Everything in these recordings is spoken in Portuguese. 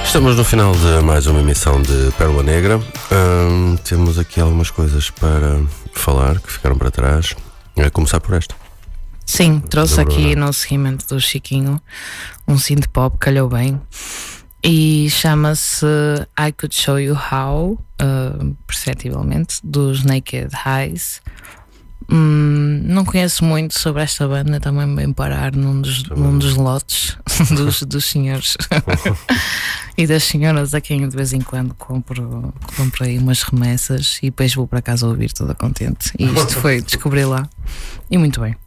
Estamos no final de mais uma emissão de Pérola Negra. Temos aqui algumas coisas para falar que ficaram para trás. A começar por esta. Sim, trouxe aqui no seguimento do Chiquinho um synth pop, calhou bem. E chama-se I Could Show You How, perceptivelmente, dos Naked Eyes. Não conheço muito sobre esta banda, também bem parar num dos lotes dos senhores e das senhoras a quem de vez em quando compro aí umas remessas e depois vou para casa ouvir toda contente. E isto foi descobrir lá. E muito bem.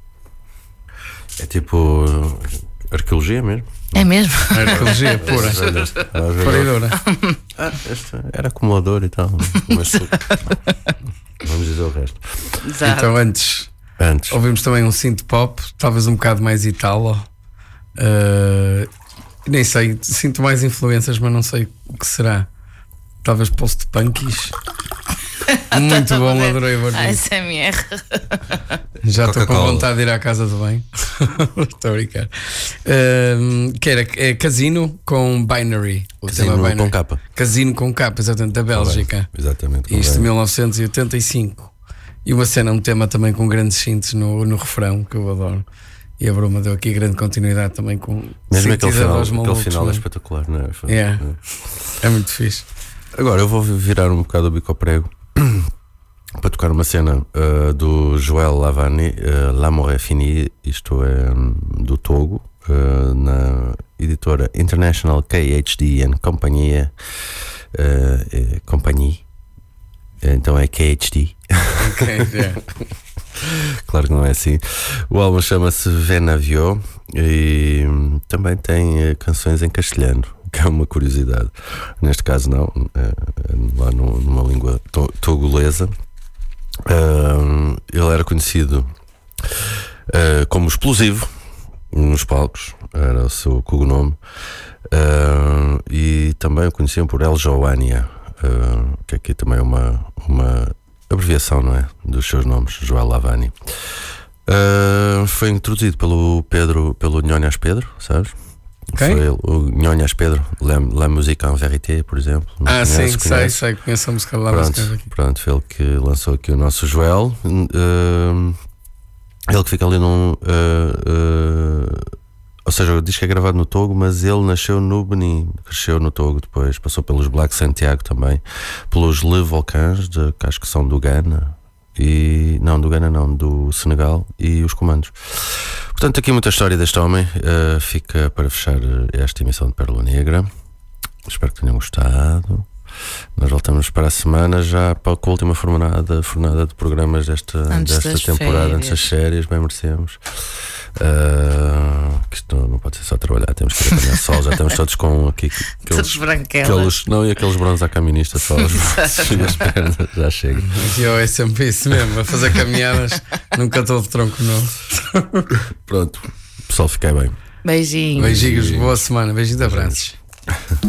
É tipo arqueologia mesmo? É mesmo? Arqueologia pura. Paridora. Esta era acumulador e tal. Mas vamos dizer o resto. Exato. Então antes ouvimos também um synth pop, talvez um bocado mais italo. Nem sei, sinto mais influências, mas não sei o que será. Talvez post-punkies. Muito bom, adorei o barulho. ASMR. Já estou com vontade de ir à casa de banho. Estou a brincar. Que era Casino com Binary. O Casino tema Binary. com capa. Casino com capa, exatamente, da Bélgica. Exatamente. Isto de 1985. E uma cena, um tema também com grandes synths no refrão, que eu adoro. E a Bruma deu aqui grande continuidade também com mesmo aquele sintetizadores final malucos, é espetacular, não é? É muito fixe. Agora eu vou virar um bocado o bico ao prego para tocar uma cena do Joel Lavani, L'amour est fini, isto é do Togo, na editora International KHD and Companhia, então é KHD. Okay, yeah. Claro que não é assim. O álbum chama-se Venavio e também tem canções em castelhano, que é uma curiosidade. Neste caso não, lá numa língua togolesa. Ele era conhecido como Explosivo nos palcos, era o seu cognome, e também o conheciam por El Joania, que aqui também é uma abreviação, não é? Dos seus nomes, Joel Lavani. Foi introduzido pelo Nhonhas Pedro, sabes? Quem? Foi o Nhonhas Pedro, La Musique en Vérité, por exemplo. Sim, sei, conheço a música lá. Pronto, foi ele que lançou aqui o nosso Joel. Ele que fica ali ou seja, diz que é gravado no Togo, mas ele nasceu no Benin, cresceu no Togo depois, passou pelos Black Santiago também, pelos Le Volcans, que acho que são do Ghana, do Senegal, e os Comandos. Portanto, aqui muita história deste homem. Fica para fechar esta emissão de Pérola Negra. Espero que tenham gostado. Nós voltamos para a semana já com a última fornada de programas desta temporada, antes das férias, bem merecemos. Que isto não pode ser só trabalhar, temos que ir apanhar sol, já estamos todos com aqui aqueles bronzes à caminista, só os braços e as pernas, já chega. É sempre isso mesmo, a fazer caminhadas, nunca estou de tronco novo. Pronto, pessoal, fiquei bem. Beijinhos. Beijinhos, boa semana, beijinhos, abraços.